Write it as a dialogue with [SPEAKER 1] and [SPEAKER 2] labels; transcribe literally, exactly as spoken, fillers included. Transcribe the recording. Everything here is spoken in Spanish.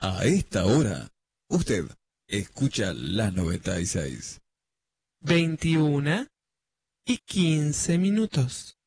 [SPEAKER 1] A esta hora, usted escucha la noventa y seis.
[SPEAKER 2] veintiuna y quince minutos.